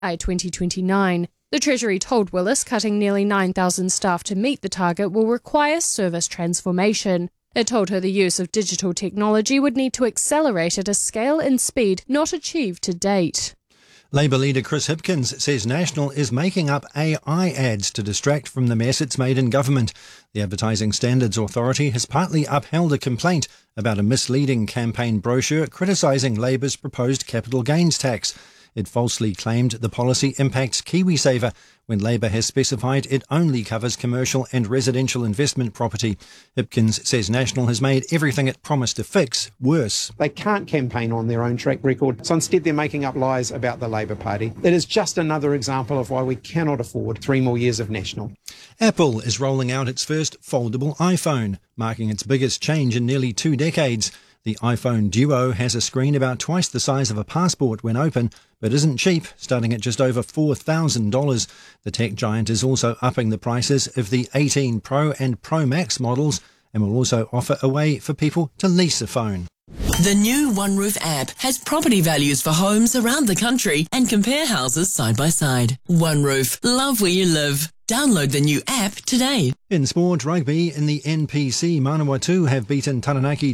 by 2029. The Treasury told Willis cutting nearly 9,000 staff to meet the target will require service transformation. It told her the use of digital technology would need to accelerate at a scale and speed not achieved to date. Labour leader Chris Hipkins says National is making up AI ads to distract from the mess it's made in government. The Advertising Standards Authority has partly upheld a complaint about a misleading campaign brochure criticising Labour's proposed capital gains tax. It falsely claimed the policy impacts KiwiSaver when Labour has specified it only covers commercial and residential investment property. Hipkins says National has made everything it promised to fix worse. They can't campaign on their own track record, so instead they're making up lies about the Labour Party. It is just another example of why we cannot afford 3 more years of National. Apple is rolling out its first foldable iPhone, marking its biggest change in nearly 2 decades. The iPhone Duo has a screen about twice the size of a passport when open, but isn't cheap, starting at just over $4,000. The tech giant is also upping the prices of the 18 Pro and Pro Max models and will also offer a way for people to lease a phone. The new OneRoof app has property values for homes around the country and compare houses side by side. OneRoof, love where you live. Download the new app today. In sport, rugby in the NPC, Manawatu have beaten Taranaki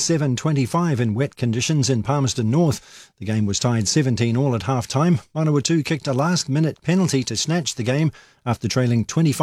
27-25 in wet conditions in Palmerston North. The game was tied 17 all at half-time. Manawatu kicked a last-minute penalty to snatch the game after trailing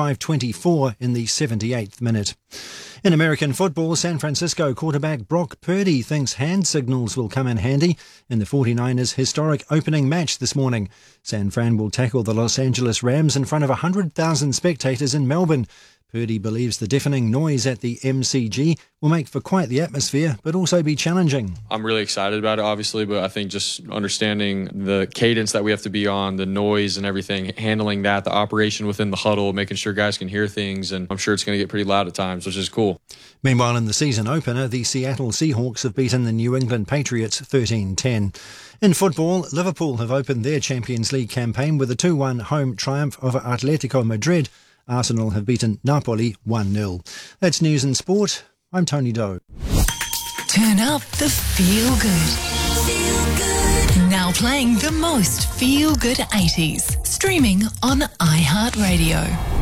25-24 in the 78th minute. In American football, San Francisco quarterback Brock Purdy thinks hand signals will come in handy in the 49ers' historic opening match this morning. San Fran will tackle the Los Angeles Rams in front of 100,000 spectators in Melbourne. Purdy believes the deafening noise at the MCG will make for quite the atmosphere, but also be challenging. I'm really excited about it, obviously, but I think just understanding the cadence that we have to be on, the noise and everything, handling that, the operation within the huddle, making sure guys can hear things, and I'm sure it's going to get pretty loud at times, which is cool. Meanwhile, in the season opener, the Seattle Seahawks have beaten the New England Patriots 13-10. In football, Liverpool have opened their Champions League campaign with a 2-1 home triumph over Atletico Madrid. Arsenal have beaten Napoli 1-0. That's news and sport. I'm Tony Doe. Turn up the feel good. Now playing the most feel good 80s. Streaming on iHeartRadio.